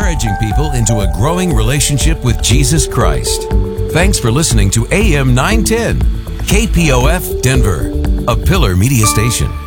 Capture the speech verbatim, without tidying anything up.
encouraging people into a growing relationship with Jesus Christ. Thanks for listening to A M nine ten, K P O F Denver, a Pillar Media station.